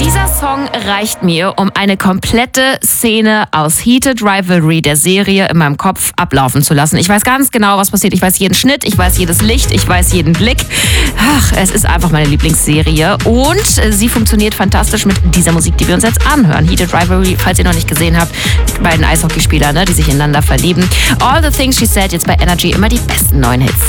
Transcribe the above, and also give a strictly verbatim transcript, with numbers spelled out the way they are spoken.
Dieser Song reicht mir, um eine komplette Szene aus Heated Rivalry der Serie in meinem Kopf ablaufen zu lassen. Ich weiß ganz genau, was passiert. Ich weiß jeden Schnitt, ich weiß jedes Licht, ich weiß jeden Blick. Ach, es ist einfach meine Lieblingsserie und sie funktioniert fantastisch mit dieser Musik, die wir uns jetzt anhören. Heated Rivalry, falls ihr noch nicht gesehen habt, die beiden Eishockeyspieler, ne, die sich ineinander verlieben. All the Things She Said, jetzt bei Energy, immer die besten neuen Hits.